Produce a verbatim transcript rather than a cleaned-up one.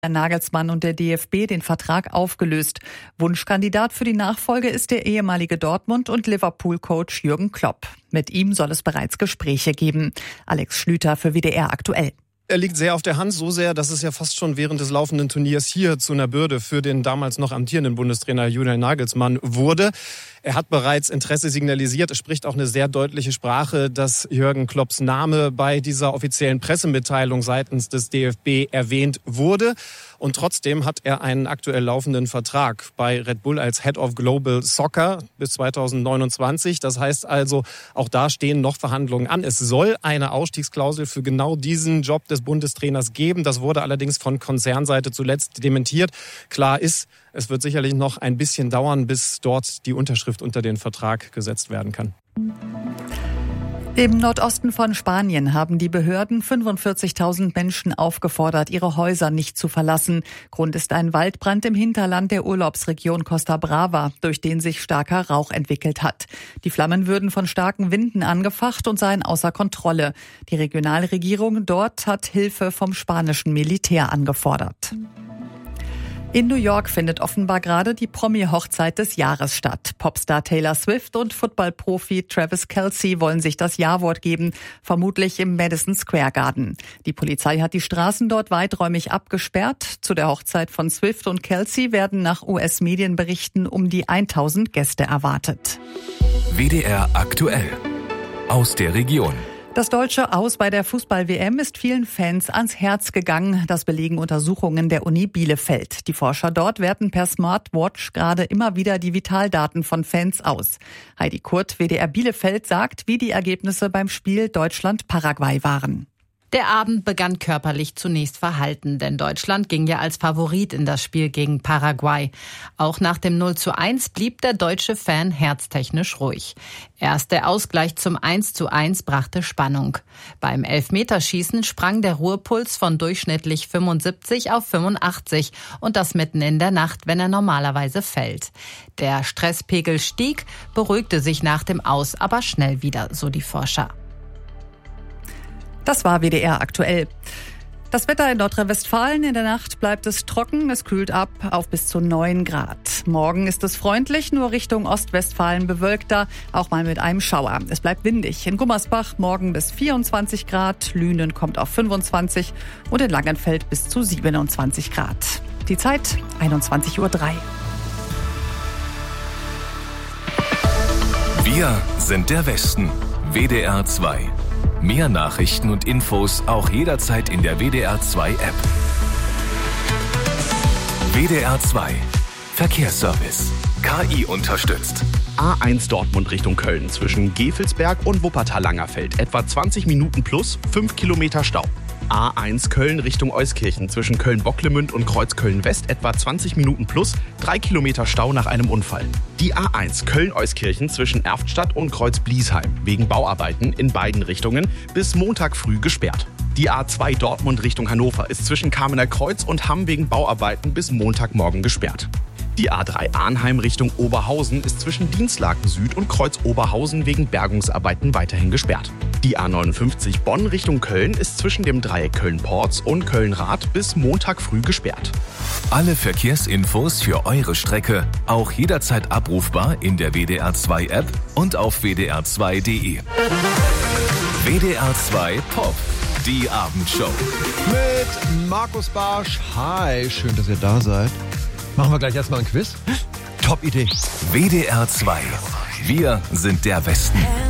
Nagelsmann und der D F B den Vertrag aufgelöst. Wunschkandidat für die Nachfolge ist der ehemalige Dortmund- und Liverpool-Coach Jürgen Klopp. Mit ihm soll es bereits Gespräche geben. Alex Schlüter für W D R aktuell. Er liegt sehr auf der Hand, so sehr, dass es ja fast schon während des laufenden Turniers hier zu einer Bürde für den damals noch amtierenden Bundestrainer Julian Nagelsmann wurde. Er hat bereits Interesse signalisiert. Es spricht auch eine sehr deutliche Sprache, dass Jürgen Klopps Name bei dieser offiziellen Pressemitteilung seitens des D F B erwähnt wurde. Und trotzdem hat er einen aktuell laufenden Vertrag bei Red Bull als Head of Global Soccer bis zweitausendneunundzwanzig. Das heißt also, auch da stehen noch Verhandlungen an. Es soll eine Ausstiegsklausel für genau diesen Job des Bundestrainers geben. Das wurde allerdings von Konzernseite zuletzt dementiert. Klar ist, es wird sicherlich noch ein bisschen dauern, bis dort die Unterschrift unter den Vertrag gesetzt werden kann. Im Nordosten von Spanien haben die Behörden fünfundvierzigtausend Menschen aufgefordert, ihre Häuser nicht zu verlassen. Grund ist ein Waldbrand im Hinterland der Urlaubsregion Costa Brava, durch den sich starker Rauch entwickelt hat. Die Flammen würden von starken Winden angefacht und seien außer Kontrolle. Die Regionalregierung dort hat Hilfe vom spanischen Militär angefordert. In New York findet offenbar gerade die Promi-Hochzeit des Jahres statt. Popstar Taylor Swift und Footballprofi Travis Kelce wollen sich das Ja-Wort geben, vermutlich im Madison Square Garden. Die Polizei hat die Straßen dort weiträumig abgesperrt. Zu der Hochzeit von Swift und Kelce werden nach U S-Medienberichten um die tausend Gäste erwartet. W D R aktuell aus der Region. Das deutsche Aus bei der Fußball-W M ist vielen Fans ans Herz gegangen. Das belegen Untersuchungen der Uni Bielefeld. Die Forscher dort werten per Smartwatch gerade immer wieder die Vitaldaten von Fans aus. Heidi Kurt, W D R Bielefeld, sagt, wie die Ergebnisse beim Spiel Deutschland-Paraguay waren. Der Abend begann körperlich zunächst verhalten, denn Deutschland ging ja als Favorit in das Spiel gegen Paraguay. Auch nach dem null zu eins blieb der deutsche Fan herztechnisch ruhig. Erst der Ausgleich zum eins zu eins brachte Spannung. Beim Elfmeterschießen sprang der Ruhepuls von durchschnittlich fünfundsiebzig auf fünfundachtzig und das mitten in der Nacht, wenn er normalerweise fällt. Der Stresspegel stieg, beruhigte sich nach dem Aus aber schnell wieder, so die Forscher. Das war W D R aktuell. Das Wetter in Nordrhein-Westfalen: In der Nacht bleibt es trocken, es kühlt ab auf bis zu neun Grad. Morgen ist es freundlich, nur Richtung Ostwestfalen bewölkter, auch mal mit einem Schauer. Es bleibt windig. In Gummersbach morgen bis vierundzwanzig Grad, Lünen kommt auf fünfundzwanzig und in Langenfeld bis zu siebenundzwanzig Grad. Die Zeit einundzwanzig Uhr drei. Wir sind der Westen. W D R zwei. Mehr Nachrichten und Infos auch jederzeit in der W D R zwei App. W D R zwei Verkehrsservice. K I unterstützt. A eins Dortmund Richtung Köln zwischen Gevelsberg und Wuppertal-Langerfeld. Etwa zwanzig Minuten plus fünf Kilometer Stau. A eins Köln Richtung Euskirchen zwischen Köln-Bocklemünd und Kreuzköln-West etwa zwanzig Minuten plus drei Kilometer Stau nach einem Unfall. Die A eins Köln-Euskirchen zwischen Erftstadt und Kreuz-Bliesheim wegen Bauarbeiten in beiden Richtungen bis Montag früh gesperrt. Die A zwei Dortmund Richtung Hannover ist zwischen Kamener Kreuz und Hamm wegen Bauarbeiten bis Montagmorgen gesperrt. Die A drei Arnheim Richtung Oberhausen ist zwischen Dienstlaken Süd und Kreuz Oberhausen wegen Bergungsarbeiten weiterhin gesperrt. Die A neunundfünfzig Bonn Richtung Köln ist zwischen dem Dreieck Köln-Porz und Köln-Rath bis Montag früh gesperrt. Alle Verkehrsinfos für eure Strecke auch jederzeit abrufbar in der W D R zwei App und auf w d r zwei punkt d e. W D R zwei Pop, die Abendshow. Mit Markus Barsch. Hi, schön, dass ihr da seid. Machen wir gleich erstmal ein Quiz? Top Idee. W D R zwei. Wir sind der Westen.